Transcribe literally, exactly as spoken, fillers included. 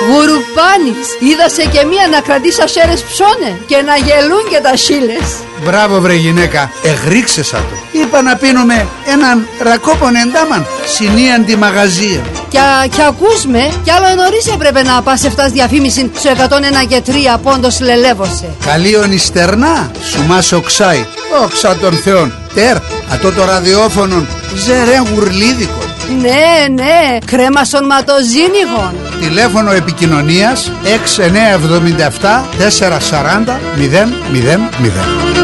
Γουρουπάνης, είδασε και μία να κρατήσει ασέρες ψώνε και να γελούν και τα σίλες. Μπράβο βρε γυναίκα, εγρίξεσα το. Είπα να πίνουμε έναν ρακόπον εντάμαν, συνίαν τη μαγαζία. Κι, κι ακούς με, κι άλλο νωρίς έπρεπε να πας εφτάς διαφήμιση στο εκατόν ένα και τρία πόντος λελεύωσε. Καλίον ιστερνά, σου μας οξάει. Όξα των θεών. Τερ, ατό το ραδιόφωνο, ζερέν γουρλίδικο. Ναι, ναι, κρέμα σωματοζήνιγων. Τηλέφωνο επικοινωνίας έξι εννιά εβδομήντα επτά τετρακόσια σαράντα μηδέν μηδέν μηδέν.